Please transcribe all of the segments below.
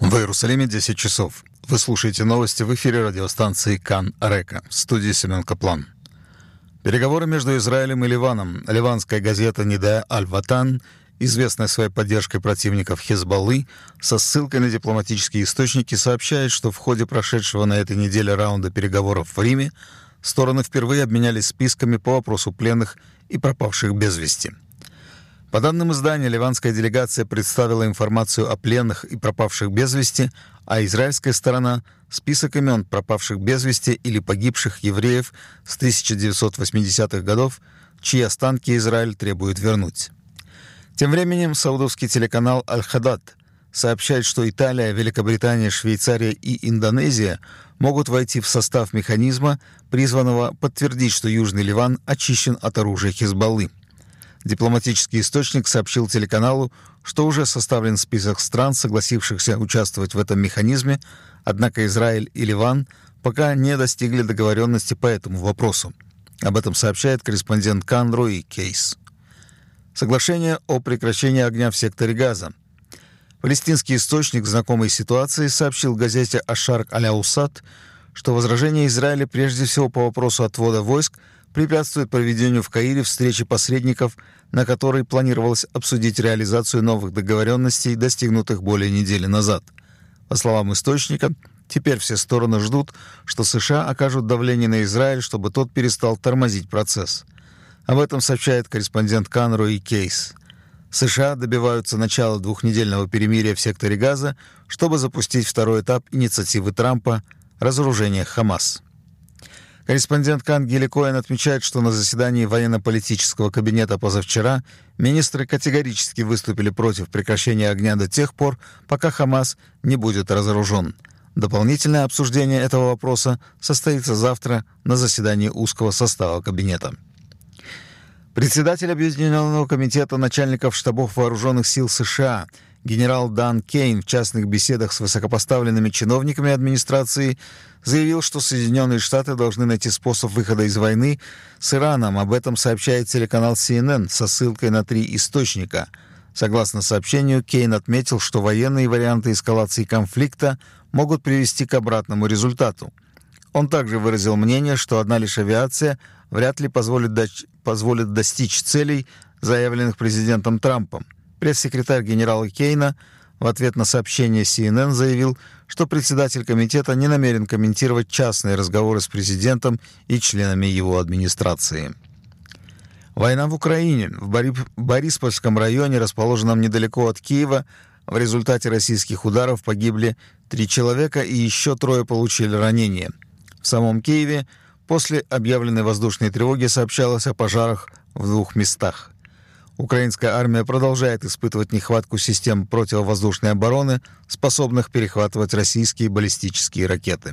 В Иерусалиме 10 часов. Вы слушаете новости в эфире радиостанции Кан Река. В студии Семен Каплан. Переговоры между Израилем и Ливаном. Ливанская газета «Нидая Аль-Ватан», известная своей поддержкой противников Хезболлы, со ссылкой на дипломатические источники сообщает, что в ходе прошедшего на этой неделе раунда переговоров в Риме стороны впервые обменялись списками по вопросу пленных и пропавших без вести. По данным издания, ливанская делегация представила информацию о пленных и пропавших без вести, а израильская сторона — список имен пропавших без вести или погибших евреев с 1980-х годов, чьи останки Израиль требует вернуть. Тем временем саудовский телеканал «Аль-Хадад» сообщает, что Италия, Великобритания, Швейцария и Индонезия могут войти в состав механизма, призванного подтвердить, что Южный Ливан очищен от оружия Хезболлы. Дипломатический источник сообщил телеканалу, что уже составлен список стран, согласившихся участвовать в этом механизме, однако Израиль и Ливан пока не достигли договоренности по этому вопросу. Об этом сообщает корреспондент Кан Руи Кейс. Соглашение о прекращении огня в секторе Газа. Палестинский источник, знакомый с ситуацией, сообщил газете «Аш-Шарк Аль-Аусат», что возражение Израиля прежде всего по вопросу отвода войск препятствует проведению в Каире встречи посредников, на которой планировалось обсудить реализацию новых договоренностей, достигнутых более недели назад. По словам источника, теперь все стороны ждут, что США окажут давление на Израиль, чтобы тот перестал тормозить процесс. Об этом сообщает корреспондент Кан Руи Кейс. США добиваются начала двухнедельного перемирия в секторе Газа, чтобы запустить второй этап инициативы Трампа «Разоружение Хамас». Корреспондент Кан Гили Коэн отмечает, что на заседании военно-политического кабинета позавчера министры категорически выступили против прекращения огня до тех пор, пока Хамас не будет разоружен. Дополнительное обсуждение этого вопроса состоится завтра на заседании узкого состава кабинета. Председатель Объединенного комитета начальников штабов вооруженных сил США генерал Дан Кейн в частных беседах с высокопоставленными чиновниками администрации заявил, что Соединенные Штаты должны найти способ выхода из войны с Ираном. Об этом сообщает телеканал CNN со ссылкой на 3 источника. Согласно сообщению, Кейн отметил, что военные варианты эскалации конфликта могут привести к обратному результату. Он также выразил мнение, что одна лишь авиация вряд ли позволит достичь целей, заявленных президентом Трампом. Пресс-секретарь генерала Кейна в ответ на сообщение CNN заявил, что председатель комитета не намерен комментировать частные разговоры с президентом и членами его администрации. Война в Украине. В Бориспольском районе, расположенном недалеко от Киева, в результате российских ударов погибли 3 человека и еще 3 получили ранения. В самом Киеве после объявленной воздушной тревоги сообщалось о пожарах в 2 местах. Украинская армия продолжает испытывать нехватку систем противовоздушной обороны, способных перехватывать российские баллистические ракеты.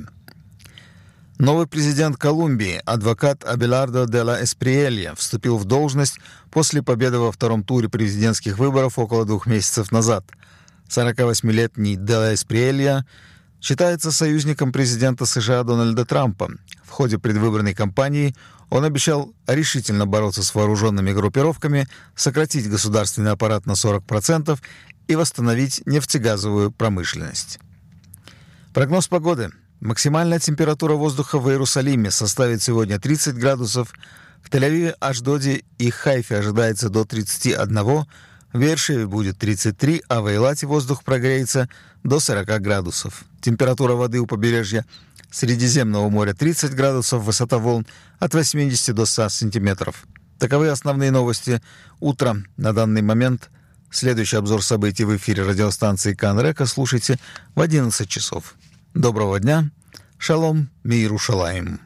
Новый президент Колумбии, адвокат Абелардо де ла Эсприелья, вступил в должность после победы во 2-м туре президентских выборов около 2 месяцев назад. 48-летний де ла Эсприелья считается союзником президента США Дональда Трампа. В ходе предвыборной кампании он обещал решительно бороться с вооруженными группировками, сократить государственный аппарат на 40% и восстановить нефтегазовую промышленность. Прогноз погоды. Максимальная температура воздуха в Иерусалиме составит сегодня 30 градусов, в Тель-Авиве, Ашдоде и Хайфе ожидается до 31, в Бершеве будет 33, а в Эйлате воздух прогреется до 40 градусов. Температура воды у побережья Средиземного моря 30 градусов, высота волн от 80 до 100 сантиметров. Таковы основные новости утра на данный момент. Следующий обзор событий в эфире радиостанции Кан Река слушайте в 11 часов. Доброго дня. Шалом, Миерушалаим.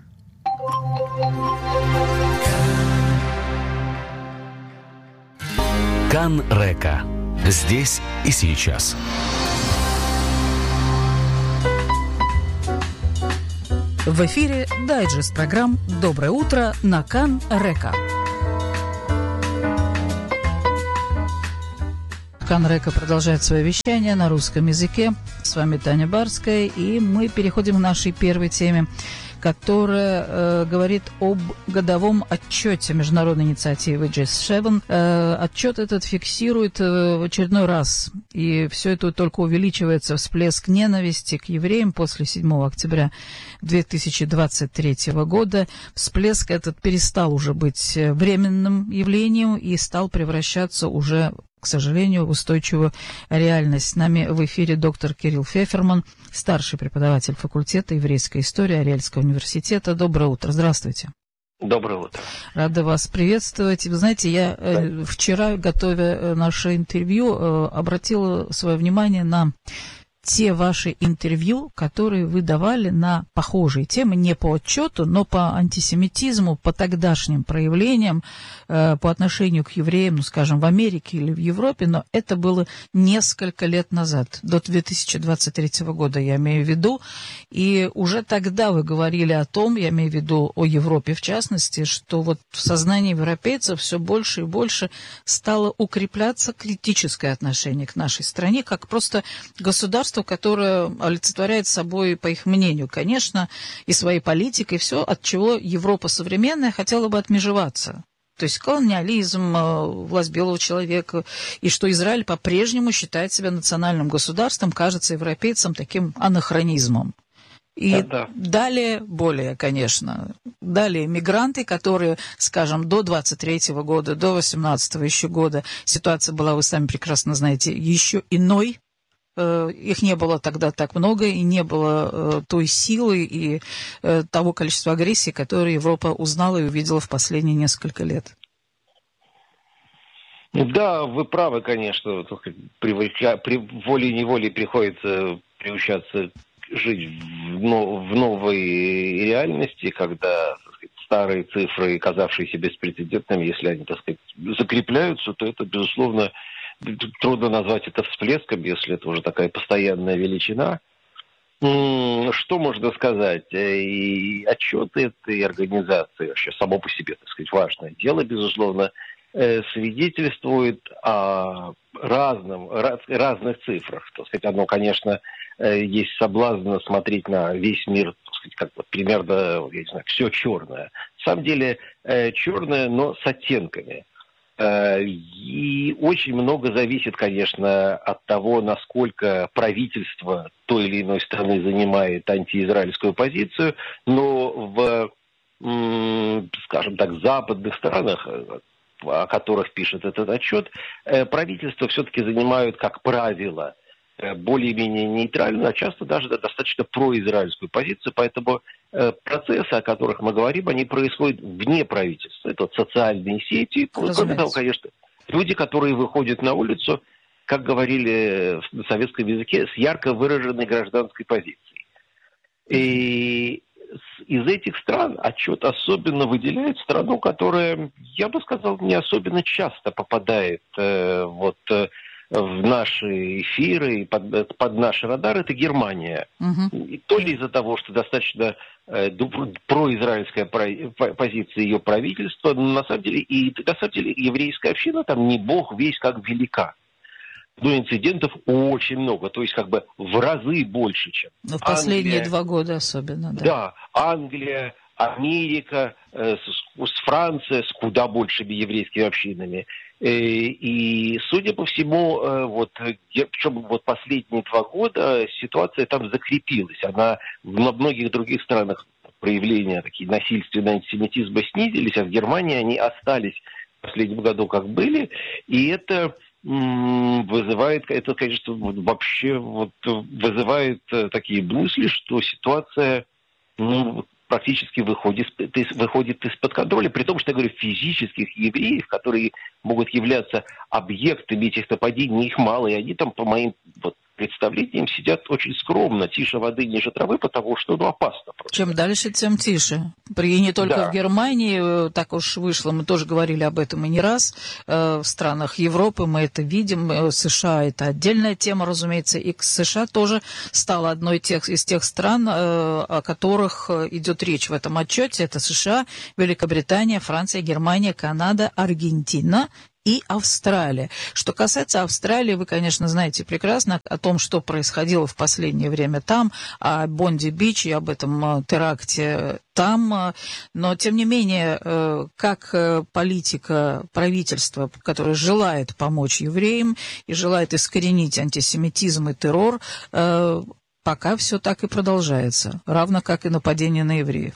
Кан Река. Здесь и сейчас. В эфире дайджест программ «Доброе утро» на Кан Река. Кан Река продолжает свое вещание на русском языке. С вами Таня Барская, и мы переходим к нашей первой теме. которая говорит об годовом отчете международной инициативы G7. Отчет этот фиксирует в очередной раз, и все это только увеличивается, всплеск ненависти к евреям после 7 октября 2023 года. Всплеск этот перестал уже быть временным явлением и стал превращаться уже, к сожалению, в устойчивую реальность. С нами в эфире доктор Кирилл Феферман, старший преподаватель факультета еврейской истории Ариэльского университета. Доброе утро. Здравствуйте. Доброе утро. Рада вас приветствовать. Вы знаете, я вчера, готовя наше интервью, обратила свое внимание на те ваши интервью, которые вы давали на похожие темы, не по отчету, но по антисемитизму, по тогдашним проявлениям, по отношению к евреям, ну, скажем, в Америке или в Европе, но это было несколько лет назад, до 2023 года, я имею в виду, и уже тогда вы говорили о том, я имею в виду о Европе в частности, что вот в сознании европейцев все больше и больше стало укрепляться критическое отношение к нашей стране, как просто государство, которое олицетворяет собой, по их мнению, конечно, и своей политикой, и все, от чего Европа современная хотела бы отмежеваться. То есть колониализм, власть белого человека, и что Израиль по-прежнему считает себя национальным государством, кажется европейцам таким анахронизмом. И далее, более, конечно, далее мигранты, которые, скажем, до 23-го года, до 18-го еще года, ситуация была, вы сами прекрасно знаете, еще иной. Их не было тогда так много, и не было той силы и того количества агрессии, которую Европа узнала и увидела в последние несколько лет. Да, вы правы, конечно. Волей-неволей приходится приучаться жить в новой реальности, когда, так сказать, старые цифры, казавшиеся беспрецедентными, если они, так сказать, закрепляются, то это, безусловно, трудно назвать это всплеском, если это уже такая постоянная величина. Что можно сказать? И отчеты этой организации, вообще само по себе, так сказать, важное дело, безусловно, свидетельствует о разных цифрах. Так сказать, оно, конечно, есть соблазн смотреть на весь мир, так сказать, как вот примерно, я не знаю, все черное. На самом деле черное, но с оттенками. И очень много зависит, конечно, от того, насколько правительство той или иной страны занимает антиизраильскую позицию, но в, скажем так, западных странах, о которых пишет этот отчет, правительства все-таки занимают, как правило, более-менее нейтральную, а часто даже достаточно произраильскую позицию, поэтому процессы, о которых мы говорим, они происходят вне правительства. Это вот социальные сети, кроме того, конечно, люди, которые выходят на улицу, как говорили на советском языке, с ярко выраженной гражданской позицией. И из этих стран отчет особенно выделяет страну, которая, я бы сказал, не особенно часто попадает в наши эфиры и под наши радары, это Германия. И то ли из-за того, что достаточно произраильская позиция ее правительства, но на самом деле еврейская община там не бог весь как велика. Но инцидентов очень много, то есть как бы в разы больше, чем в последние 2 года особенно. Да, Англия, Америка, Франция с куда большими еврейскими общинами. И, судя по всему, причем вот последние 2 года ситуация там закрепилась. Она на многих других странах проявления такие насильственного антисемитизма снизились, а в Германии они остались в последнем году как были. И это вызывает, конечно, вообще вызывает такие мысли, что ситуация практически выходит из-под контроля, при том, что я говорю, физических евреев, которые могут являться объектами этих нападений, их мало, и они там, по моим представлениям, сидят очень скромно, тише воды, ниже травы, потому что опасно. Просто. Чем дальше, тем тише. И не только в Германии, так уж вышло, мы тоже говорили об этом и не раз, в странах Европы мы это видим, США это отдельная тема, разумеется, и США тоже стала одной из тех стран, о которых идет речь в этом отчете, это США, Великобритания, Франция, Германия, Канада, Аргентина и Австралия. Что касается Австралии, вы, конечно, знаете прекрасно о том, что происходило в последнее время там, о Бонди-Бич и об этом теракте там. Но, тем не менее, как политика правительства, которое желает помочь евреям и желает искоренить антисемитизм и террор, пока все так и продолжается, равно как и нападение на евреев.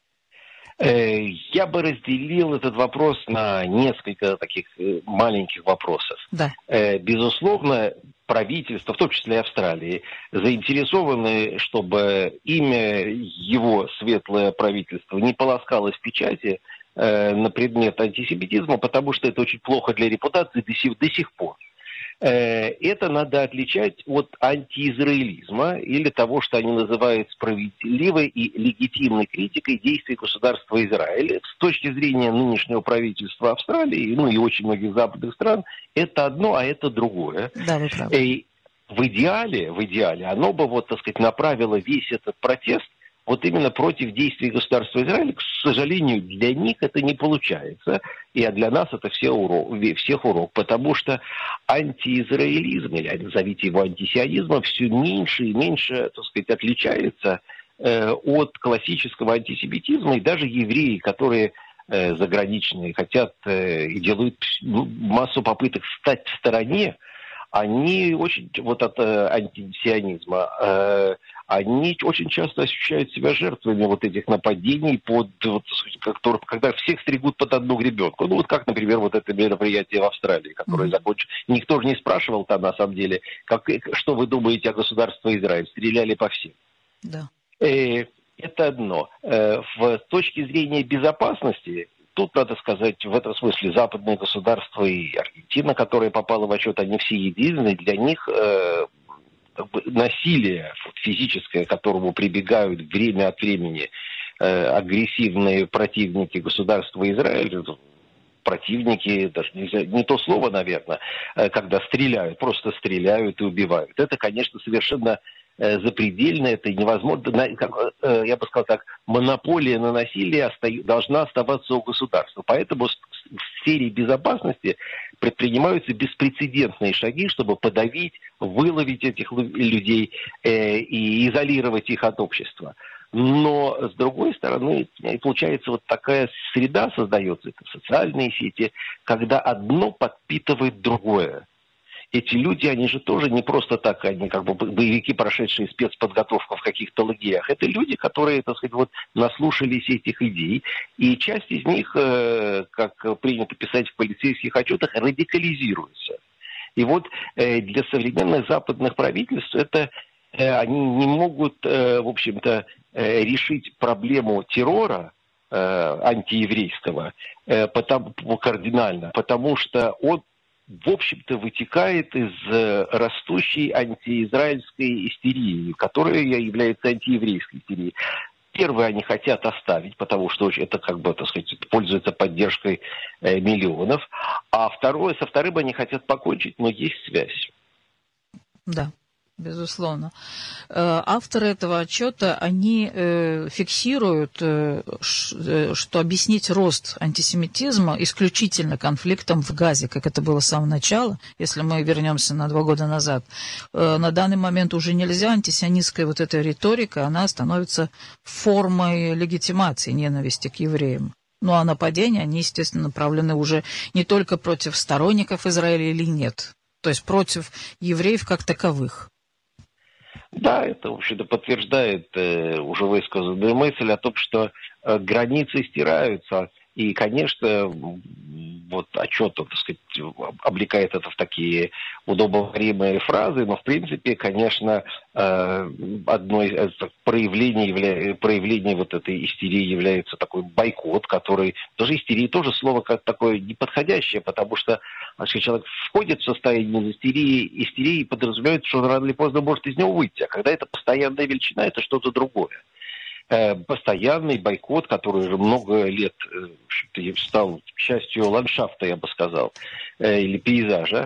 Я бы разделил этот вопрос на несколько таких маленьких вопросов. Да. Безусловно, правительство, в том числе и Австралии, заинтересованы, чтобы имя его светлое правительство не полоскалось в печати на предмет антисемитизма, потому что это очень плохо для репутации до сих пор. Это надо отличать от антиизраилизма или того, что они называют справедливой и легитимной критикой действий государства Израиля. С точки зрения нынешнего правительства Австралии, ну и очень многих западных стран, это одно, а это другое. Да, вы правы. В идеале, оно бы, вот, так сказать, направило весь этот протест вот именно против действий государства Израиля. К сожалению, для них это не получается, и для нас это всех урок, потому что антиизраилизм, или назовите его антисионизмом, все меньше и меньше, так сказать, отличается от классического антисемитизма, и даже евреи, которые заграничные, хотят и делают массу попыток стать в стороне, они очень, вот от антисионизма, они очень часто ощущают себя жертвами вот этих нападений, когда всех стригут под одну гребенку. Ну вот как, например, вот это мероприятие в Австралии, которое закончилось. Никто же не спрашивал там, на самом деле, что вы думаете о государстве Израиль. Стреляли по всем. Да. Это одно. С точки зрения безопасности, тут, надо сказать, в этом смысле западные государства и Аргентина, которая попала в отчет, они все едины. Для них насилие физическое, к которому прибегают время от времени агрессивные противники государства Израиль, противники, даже не то слово, наверное, когда стреляют, просто стреляют и убивают. Это, конечно, совершенно запредельно, это невозможно. Я бы сказал так, монополия на насилие должна оставаться у государства. Поэтому в сфере безопасности предпринимаются беспрецедентные шаги, чтобы подавить, выловить этих людей и изолировать их от общества. Но, с другой стороны, получается, вот такая среда создается, это социальные сети, когда одно подпитывает другое. Эти люди, они же тоже не просто так, они как бы боевики, прошедшие спецподготовку в каких-то лагерях. Это люди, которые, так сказать, вот наслушались этих идей. И часть из них, как принято писать в полицейских отчетах, радикализируются. И вот для современных западных правительств это они не могут, в общем-то, решить проблему террора антиеврейского кардинально, потому что он, в общем-то, вытекает из растущей антиизраильской истерии, которая является антиеврейской истерией. Первое они хотят оставить, потому что это, как бы, так сказать, пользуется поддержкой миллионов. А со вторым они хотят покончить, но есть связь. Да. Безусловно. Авторы этого отчета, они фиксируют, что объяснить рост антисемитизма исключительно конфликтом в Газе, как это было с самого начала, если мы вернемся на 2 года назад. На данный момент уже нельзя, антисионистская вот эта риторика, она становится формой легитимации ненависти к евреям. Ну а нападения, они, естественно, направлены уже не только против сторонников Израиля или нет, то есть против евреев как таковых. Да, это, в общем-то, подтверждает уже высказанную мысль о том, что границы стираются. И, конечно, вот отчет, так сказать, облекает это в такие удобоваримые фразы, но, в принципе, конечно, одно из проявлений вот этой истерии является такой бойкот, который... Тоже истерия, тоже слово как такое неподходящее, потому что если человек входит в состояние истерии подразумевает, что он рано или поздно может из него выйти. А когда это постоянная величина, это что-то другое. Постоянный бойкот, который уже много лет стал частью ландшафта, я бы сказал, или пейзажа,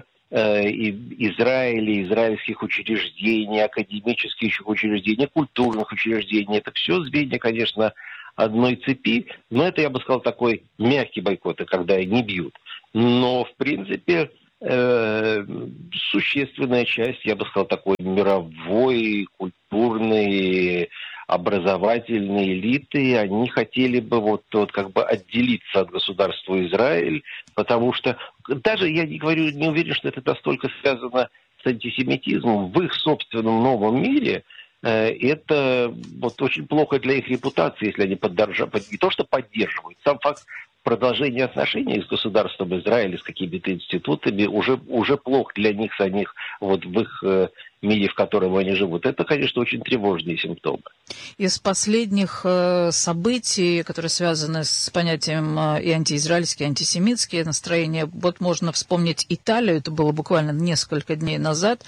Израиля, израильских учреждений, академических учреждений, культурных учреждений. Это все звенья, конечно, одной цепи, но это, я бы сказал, такой мягкий бойкот, когда не бьют. Но, в принципе, существенная часть, я бы сказал, такой мировой, культурной, образовательной элиты, они хотели бы вот как бы отделиться от государства Израиль, потому что даже, я не уверен, что это настолько связано с антисемитизмом в их собственном новом мире. Это вот очень плохо для их репутации, если они не то что поддерживают, сам факт продолжения отношений с государством Израиля, с какими-то институтами, уже плохо для них самих вот в их мире, в котором они живут. Это, конечно, очень тревожные симптомы. Из последних событий, которые связаны с понятием и антиизраильские, и антисемитские настроения, вот можно вспомнить Италию, это было буквально несколько дней назад,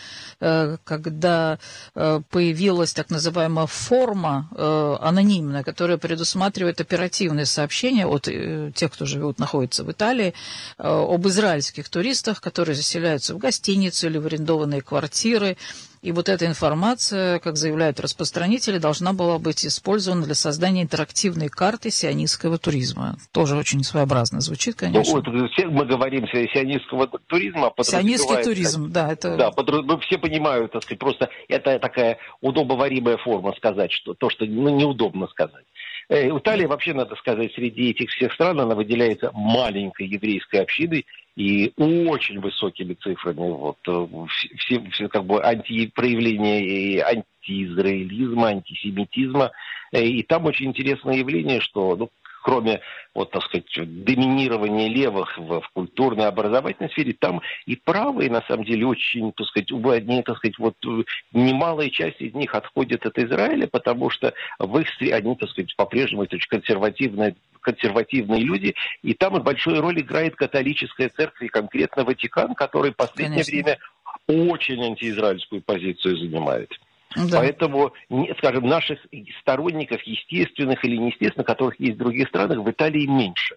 когда появилась так называемая форма анонимная, которая предусматривает оперативные сообщения от тех, кто находится в Италии, об израильских туристах, которые заселяются в гостиницы или в арендованные квартиры. И вот эта информация, как заявляют распространители, должна была быть использована для создания интерактивной карты сионистского туризма. Тоже очень своеобразно звучит, конечно. Ну, мы говорим сионистского туризма. Сионистский туризм, да. Да, все понимают, так сказать, просто это такая удобоваримая форма сказать, что то, что неудобно сказать. Италия, вообще, надо сказать, среди этих всех стран, она выделяется маленькой еврейской общиной и очень высокими цифрами. Вот, все как бы проявления антиизраилизма, антисемитизма. И там очень интересное явление, что, кроме, вот, так сказать, доминирования левых в культурной, образовательной сфере, там и правые, на самом деле, очень, так сказать, они, так сказать, вот, немалая часть из них отходит от Израиля, потому что в их среде они, так сказать, по-прежнему это очень консервативные люди, и там большую роль играет католическая церковь, и конкретно Ватикан, который в последнее время очень антиизраильскую позицию занимает. Да. Поэтому, скажем, наших сторонников, естественных или неестественных, которых есть в других странах, в Италии меньше.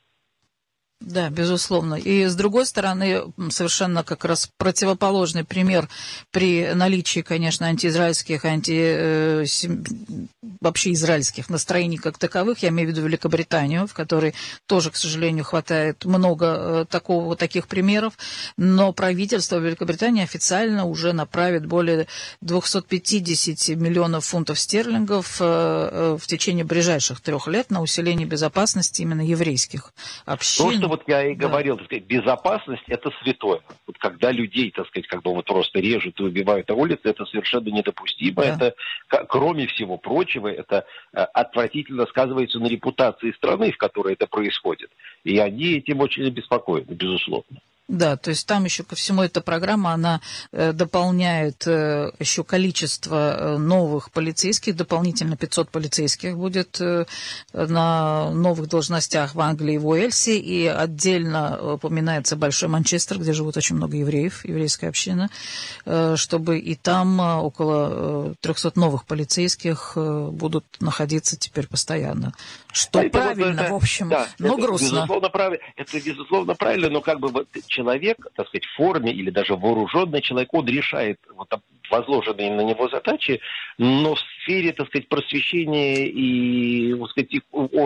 Да, безусловно. И с другой стороны, совершенно как раз противоположный пример при наличии, конечно, антиизраильских, вообще израильских настроений как таковых, я имею в виду Великобританию, в которой тоже, к сожалению, хватает много таких примеров, но правительство Великобритании официально уже направит более 250 миллионов фунтов стерлингов в течение ближайших 3 лет на усиление безопасности именно еврейских общин. Вот я и говорил, так сказать, безопасность – это святое. Вот когда людей, так сказать, как бы вот просто режут и убивают на улице, это совершенно недопустимо. Да. Это, кроме всего прочего, это отвратительно сказывается на репутации страны, в которой это происходит. И они этим очень обеспокоены, безусловно. Да, то есть там еще ко всему эта программа, она дополняет еще количество новых полицейских, дополнительно 500 полицейских будет на новых должностях в Англии и в Уэльсе, и отдельно упоминается Большой Манчестер, где живут очень много евреев, еврейская община, чтобы и там около 300 новых полицейских будут находиться теперь постоянно. Что правильно, в общем, да, но грустно. Это безусловно правильно, но как бы вот человек, так сказать, в форме или даже вооруженный человек, он решает вот возложенные на него задачи, но в сфере, так сказать, просвещения и, так сказать,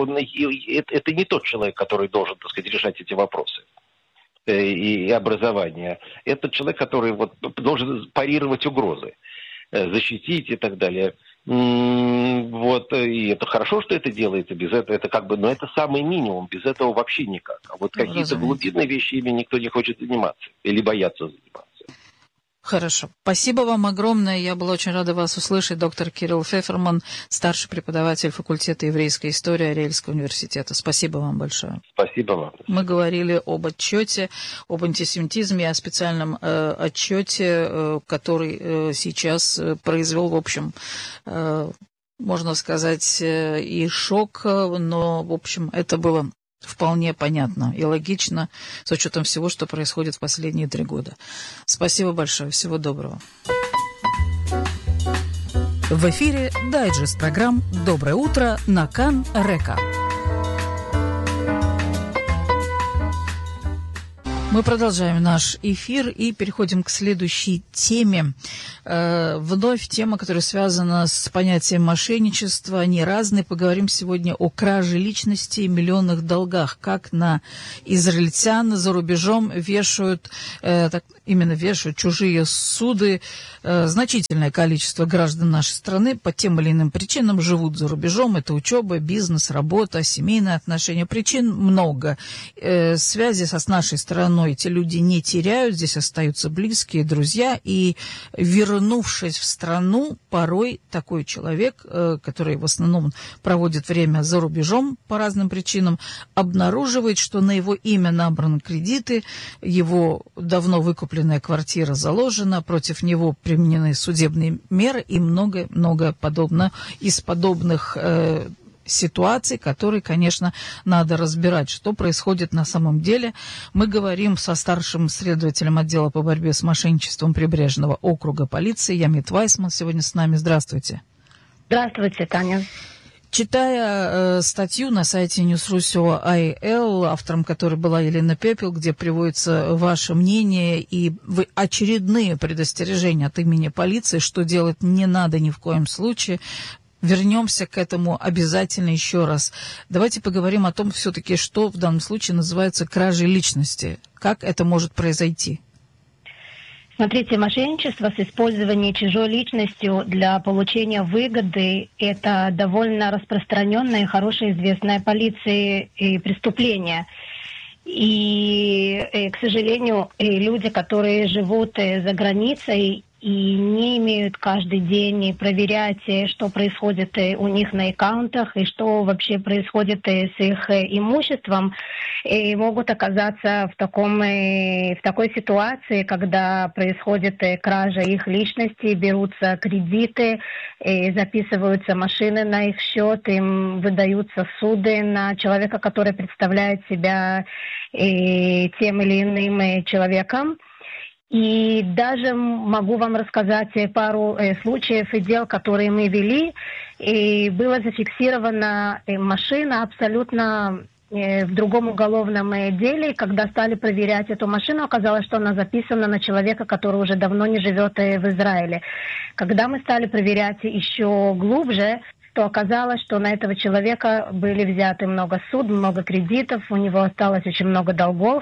это не тот человек, который должен, так сказать, решать эти вопросы и образования. Это человек, который вот должен парировать угрозы, защитить и так далее. Вот, и это хорошо, что это делается, без этого, это как бы, но это самый минимум, без этого вообще никак. А вот какие-то глубинные вещи, ими никто не хочет заниматься или боятся заниматься. Хорошо. Спасибо вам огромное. Я была очень рада вас услышать. Доктор Кирилл Феферман, старший преподаватель факультета еврейской истории Ариэльского университета. Спасибо вам большое. Спасибо вам. Мы говорили об отчете, об антисемитизме, о специальном отчете, который сейчас произвел, в общем, можно сказать, и шок, но, в общем, это было вполне понятно и логично с учетом всего, что происходит в последние 3 года. Спасибо большое. Всего доброго. В эфире дайджест программ «Доброе утро» на Кан-Река. Мы продолжаем наш эфир и переходим к следующей теме. Вновь тема, которая связана с понятием мошенничества. Они разные. Поговорим сегодня о краже личности и миллионных долгах. Как на израильтян за рубежом вешают чужие суды. Значительное количество граждан нашей страны по тем или иным причинам живут за рубежом. Это учеба, бизнес, работа, семейные отношения. Причин много. Связи с нашей стороной эти люди не теряют, здесь остаются близкие, друзья, и вернувшись в страну, порой такой человек, который в основном проводит время за рубежом по разным причинам, обнаруживает, что на его имя набраны кредиты, его давно выкупленная квартира заложена, против него применены судебные меры и много-много из подобных ситуаций, которые, конечно, надо разбирать, что происходит на самом деле. Мы говорим со старшим следователем отдела по борьбе с мошенничеством Прибрежного округа полиции Ямит Вайсман. Сегодня с нами. Здравствуйте. Здравствуйте, Таня. Читая статью на сайте News.ru.il, автором которой была Елена Пепел, где приводится ваше мнение и очередные предостережения от имени полиции, что делать не надо ни в коем случае. Вернемся к этому обязательно еще раз. Давайте поговорим о том, все-таки, что в данном случае называется кражей личности. Как это может произойти? Смотрите, мошенничество с использованием чужой личностью для получения выгоды – это довольно распространенное и хорошо известное полиции преступление. И, к сожалению, люди, которые живут за границей и не имеют каждый день проверять, что происходит у них на аккаунтах и что вообще происходит с их имуществом, и могут оказаться в такой ситуации, когда происходит кража их личности, берутся кредиты, записываются машины на их счет, им выдаются суды на человека, который представляет себя тем или иным человеком. И даже могу вам рассказать пару случаев и дел, которые мы вели. И была зафиксирована машина абсолютно в другом уголовном деле. Когда стали проверять эту машину, оказалось, что она записана на человека, который уже давно не живет в Израиле. Когда мы стали проверять еще глубже, то оказалось, что на этого человека были взяты много суд, много кредитов, у него осталось очень много долгов.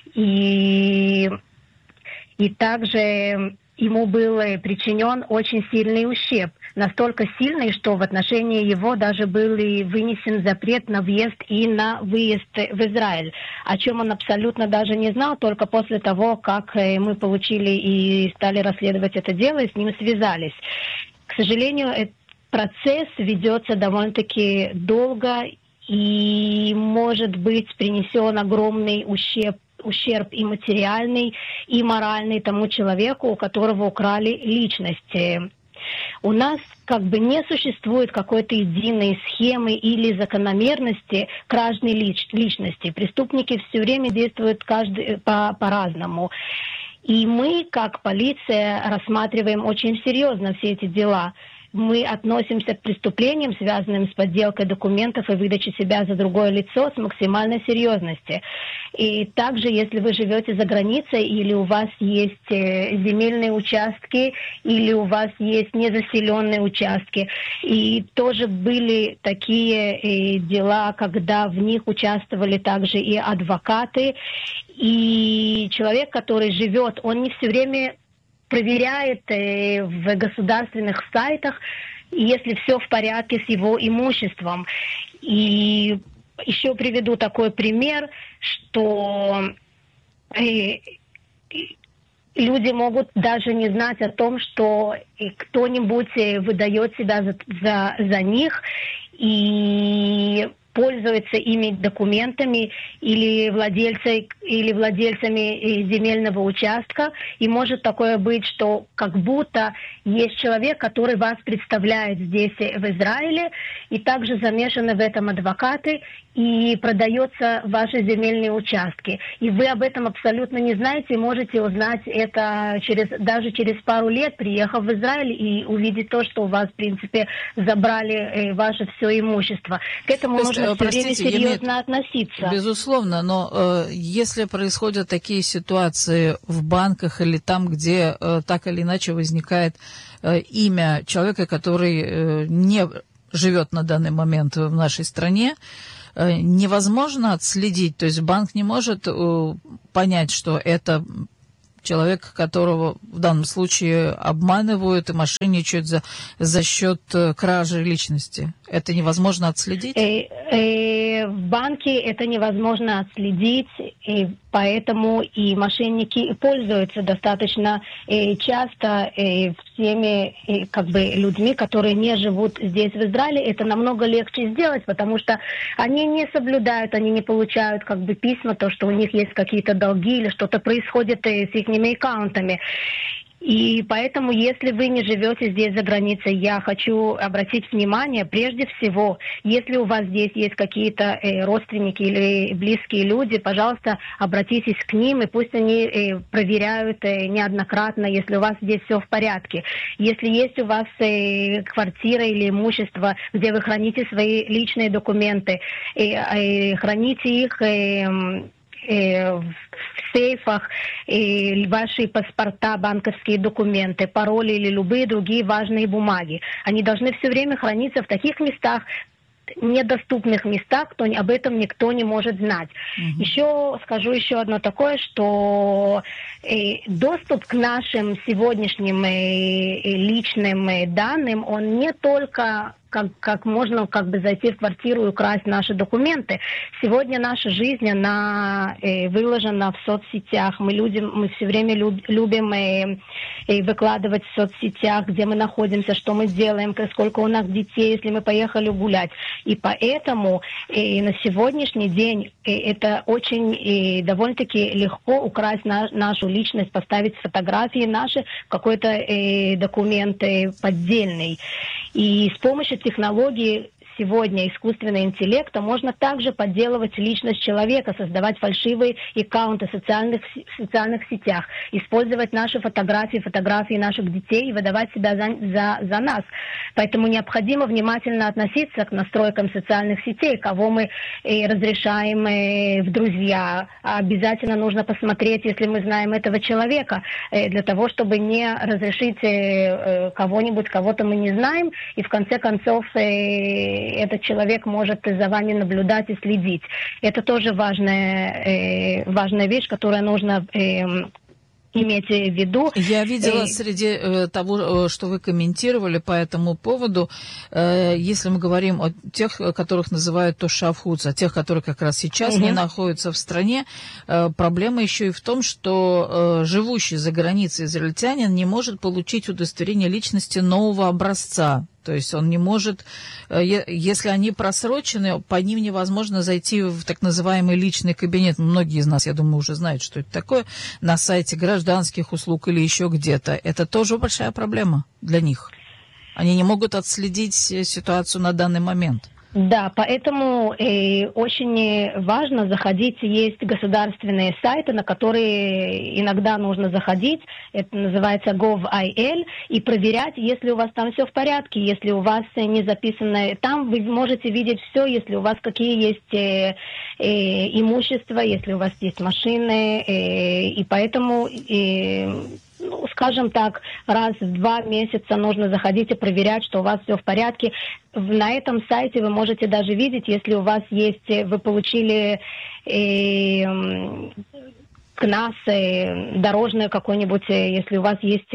И также ему был причинен очень сильный ущерб. Настолько сильный, что в отношении его даже был вынесен запрет на въезд и на выезд в Израиль. О чем он абсолютно даже не знал, только после того, как мы получили и стали расследовать это дело, и с ним связались. К сожалению, этот процесс ведется довольно-таки долго, и может быть принесен огромный ущерб и материальный, и моральный тому человеку, у которого украли личность. У нас не существует какой-то единой схемы или закономерности кражной личности. Преступники все время действуют каждый по-разному. И мы, как полиция, рассматриваем очень серьезно все эти дела. Мы относимся к преступлениям, связанным с подделкой документов и выдачей себя за другое лицо, с максимальной серьезностью. И также, если вы живете за границей, или у вас есть земельные участки, или у вас есть незаселенные участки, и тоже были такие дела, когда в них участвовали также и адвокаты, и человек, который живет, он не все время проверяет в государственных сайтах, если все в порядке с его имуществом. И еще приведу такой пример, что люди могут даже не знать о том, что кто-нибудь выдает себя за них и пользуются ими документами или владельцами земельного участка. И может такое быть, что как будто есть человек, который вас представляет здесь, в Израиле, и также замешаны в этом адвокаты, и продается ваши земельные участки. И вы об этом абсолютно не знаете, и можете узнать это даже через пару лет, приехав в Израиль, и увидеть то, что у вас, в принципе, забрали ваше все имущество. К этому нужно все время серьезно относиться. Безусловно, но если происходят такие ситуации в банках или там, где так или иначе возникает имя человека, который не живет на данный момент в нашей стране, невозможно отследить, то есть банк не может понять, что это человек, которого в данном случае обманывают и мошенничают за счет кражи личности. Это невозможно отследить? В банке это невозможно отследить, и поэтому и мошенники пользуются достаточно часто всеми людьми, которые не живут здесь, в Израиле. Это намного легче сделать, потому что они не соблюдают, они не получают письма, то, что у них есть какие-то долги или что-то происходит с их аккаунтами. И поэтому, если вы не живете здесь за границей, я хочу обратить внимание, прежде всего, если у вас здесь есть какие-то родственники или близкие люди, пожалуйста, обратитесь к ним, и пусть они проверяют неоднократно, если у вас здесь все в порядке. Если есть у вас квартира или имущество, где вы храните свои личные документы, храните их в сейфах, ваши паспорта, банковские документы, пароли или любые другие важные бумаги. Они должны все время храниться в таких местах, недоступных местах, об этом никто не может знать. Еще скажу одно такое, что доступ к нашим сегодняшним личным данным, он не только как можно зайти в квартиру и украсть наши документы. Сегодня наша жизнь, она выложена в соцсетях. Мы все время любим выкладывать в соцсетях, где мы находимся, что мы делаем, сколько у нас детей, если мы поехали гулять. И поэтому на сегодняшний день это очень довольно-таки легко украсть нашу личность, поставить фотографии наши, какой-то документ поддельный. И с помощью технологии сегодня искусственного интеллекта можно также подделывать личность человека, создавать фальшивые аккаунты в социальных сетях, использовать наши фотографии наших детей и выдавать себя за нас. Поэтому необходимо внимательно относиться к настройкам социальных сетей, кого мы разрешаем в друзья. Обязательно нужно посмотреть, если мы знаем этого человека, для того, чтобы не разрешить кого-нибудь, кого-то мы не знаем, и в конце концов этот человек может за вами наблюдать и следить. Это тоже важная вещь, которую нужно иметь в виду. Я видела среди того, что вы комментировали по этому поводу, если мы говорим о тех, которых называют тошав-хуц, о тех, которые как раз сейчас не находятся в стране, проблема еще и в том, что живущий за границей израильтянин не может получить удостоверение личности нового образца. То есть он не может, если они просрочены, по ним невозможно зайти в так называемый личный кабинет. Многие из нас, я думаю, уже знают, что это такое, на сайте гражданских услуг или еще где-то. Это тоже большая проблема для них. Они не могут отследить ситуацию на данный момент. Да, поэтому очень важно заходить. Есть государственные сайты, на которые иногда нужно заходить. Это называется gov.il, и проверять, если у вас там все в порядке, если у вас не записано. Там вы можете видеть все, если у вас какие есть имущества, если у вас есть машины. И поэтому... скажем так, раз в 2 месяца нужно заходить и проверять, что у вас все в порядке. На этом сайте вы можете даже видеть, если у вас есть, вы получили кнас дорожный какой-нибудь, если у вас есть...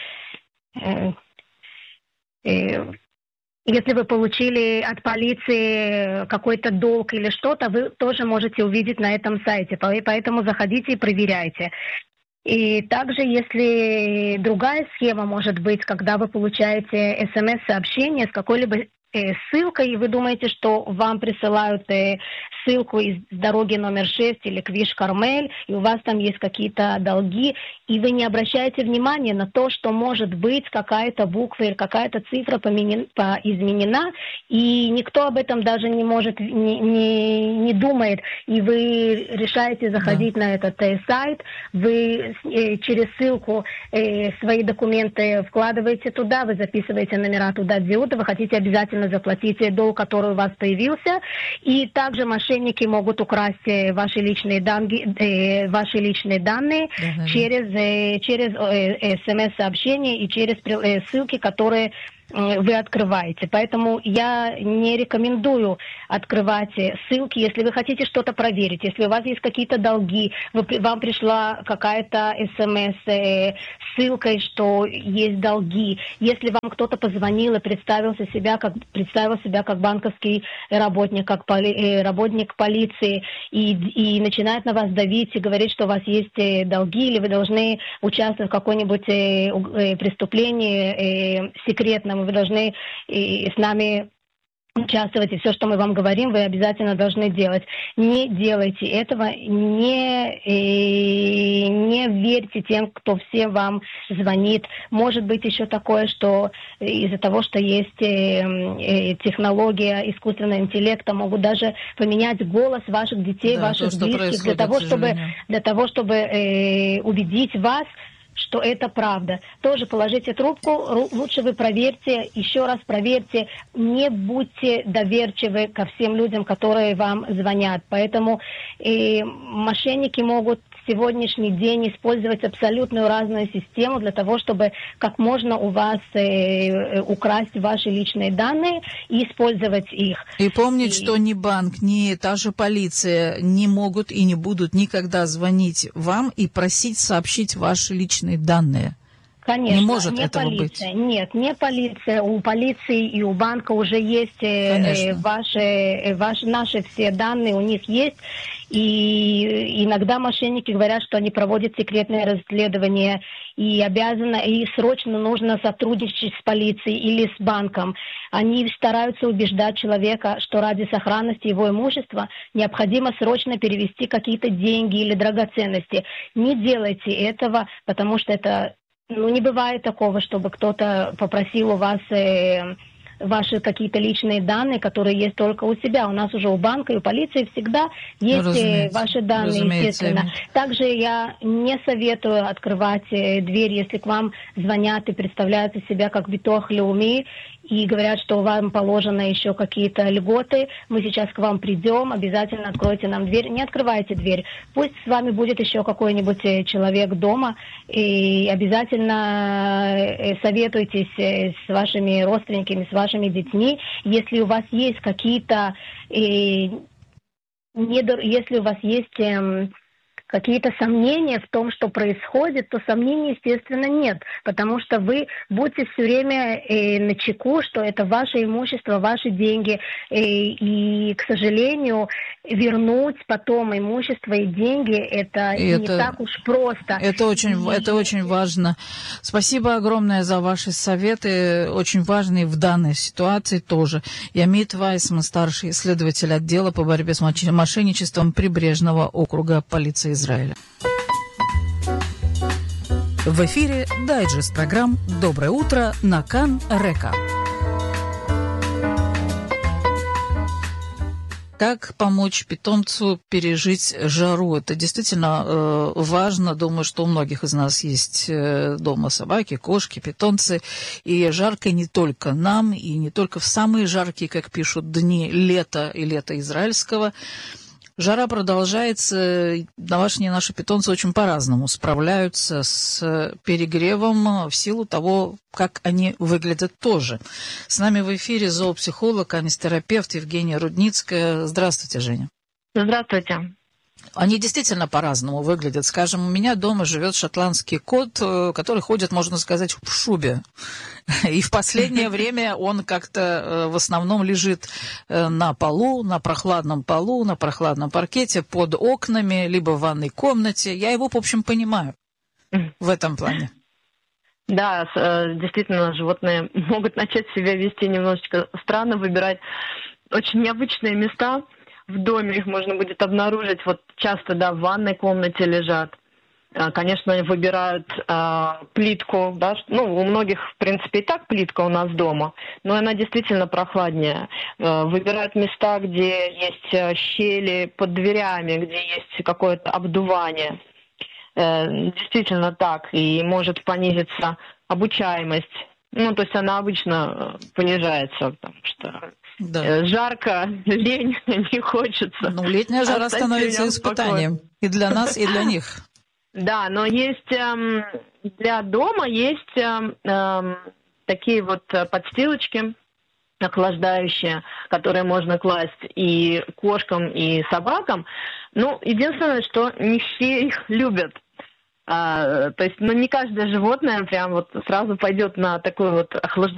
Если вы получили от полиции какой-то долг или что-то, вы тоже можете увидеть на этом сайте. Поэтому заходите и проверяйте. И также, если другая схема может быть, когда вы получаете СМС-сообщение с какой-либо ссылкой, и вы думаете, что вам присылают ссылку из дороги номер 6 или Квиш Кармель, и у вас там есть какие-то долги, и вы не обращаете внимания на то, что может быть какая-то буква или какая-то цифра изменена, и никто об этом даже не может, не думает, и вы решаете заходить на этот сайт, вы через ссылку свои документы вкладываете туда, вы записываете номера туда, вы хотите обязательно заплатить долг, который у вас появился, и также мошенники могут украсть ваши личные данные через СМС-сообщения и через ссылки, которые вы открываете. Поэтому я не рекомендую открывать ссылки, если вы хотите что-то проверить. Если у вас есть какие-то долги, вам пришла какая-то СМС с ссылкой, что есть долги. Если вам кто-то позвонил и представил себя как банковский работник, как работник полиции, и начинает на вас давить и говорить, что у вас есть долги, или вы должны участвовать в каком-нибудь преступлении секретном, вы должны с нами участвовать, и все, что мы вам говорим, вы обязательно должны делать. Не делайте этого, не верьте тем, кто всем вам звонит. Может быть еще такое, что из-за того, что есть технология искусственного интеллекта, могут даже поменять голос ваших детей, ваших близких, для того, чтобы убедить вас, что это правда. Тоже положите трубку, лучше вы проверьте, еще раз проверьте, не будьте доверчивы ко всем людям, которые вам звонят. Поэтому мошенники могут в сегодняшний день использовать абсолютную разную систему для того, чтобы как можно у вас украсть ваши личные данные и использовать их. И помнить, что ни банк, ни та же полиция не могут и не будут никогда звонить вам и просить сообщить ваши личные данные. Конечно, не может не этого полиция. быть. Нет, не полиция. У полиции и у банка уже есть наши все данные, у них есть. И иногда мошенники говорят, что они проводят секретное расследование и срочно нужно сотрудничать с полицией или с банком. Они стараются убеждать человека, что ради сохранности его имущества необходимо срочно перевести какие-то деньги или драгоценности. Не делайте этого, потому что это не бывает такого, чтобы кто-то попросил у вас ваши какие-то личные данные, которые есть только у себя. У нас уже у банка и у полиции всегда есть ваши данные, естественно. Также я не советую открывать дверь, если к вам звонят и представляют себя как Битох Леуми и говорят, что вам положено еще какие-то льготы. Мы сейчас к вам придем, обязательно откройте нам дверь. Не открывайте дверь. Пусть с вами будет еще какой-нибудь человек дома, и обязательно советуйтесь с вашими родственниками, с вашими детьми. Если у вас есть какие-то какие-то сомнения в том, что происходит, то сомнений, естественно, нет. Потому что вы будете все время начеку, что это ваше имущество, ваши деньги. И, к сожалению, вернуть потом имущество и деньги, это не так уж просто. Это очень важно. Спасибо огромное за ваши советы, очень важные в данной ситуации тоже. Ямит Вайсман, старший исследователь отдела по борьбе с мошенничеством Прибрежного округа полиции Израиля. В эфире дайджест программ «Доброе утро» на Кан Река. Как помочь питомцу пережить жару? Это действительно важно. Думаю, что у многих из нас есть дома собаки, кошки, питомцы. И жарко не только нам, и не только в самые жаркие, как пишут, дни лета и лета израильского. Жара продолжается, домашние наши питомцы очень по-разному справляются с перегревом в силу того, как они выглядят тоже. С нами в эфире зоопсихолог, анистерапевт Евгения Рудницкая. Здравствуйте, Женя. Здравствуйте. Они действительно по-разному выглядят. Скажем, у меня дома живет шотландский кот, который ходит, можно сказать, в шубе. И в последнее время он как-то в основном лежит на полу, на прохладном паркете, под окнами, либо в ванной комнате. Я его, в общем, понимаю в этом плане. Да, действительно, животные могут начать себя вести немножечко странно, выбирать очень необычные места. в доме их можно будет обнаружить. Вот часто, да, в ванной комнате лежат. Конечно, они выбирают плитку, да, ну, у многих, в принципе, и так плитка у нас дома, но она действительно прохладнее. Выбирают места, где есть щели под дверями, где есть какое-то обдувание. Действительно так, и может понизиться обучаемость. Ну, то есть она обычно понижается, потому что жарко, лень, не хочется. Ну, летняя жара становится испытанием и для нас, и для них. Да, но есть для дома есть такие вот подстилочки охлаждающие, которые можно класть и кошкам, и собакам. Ну, единственное, что не все их любят. То есть, ну, не каждое животное прям вот сразу пойдет на такую вот охлаждающую